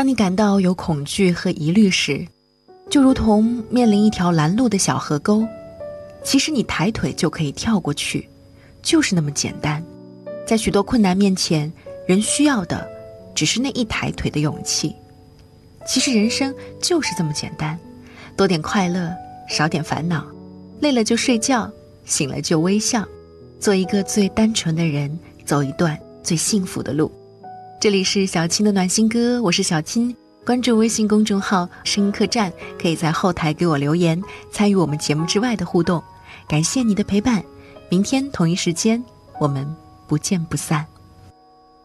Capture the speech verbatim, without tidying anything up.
当你感到有恐惧和疑虑时，就如同面临一条拦路的小河沟，其实你抬腿就可以跳过去，就是那么简单。在许多困难面前，人需要的只是那一抬腿的勇气。其实人生就是这么简单，多点快乐，少点烦恼，累了就睡觉，醒了就微笑，做一个最单纯的人，走一段最幸福的路。这里是小青的暖心歌，我是小青。关注微信公众号声音客栈，可以在后台给我留言，参与我们节目之外的互动。感谢你的陪伴，明天同一时间我们不见不散。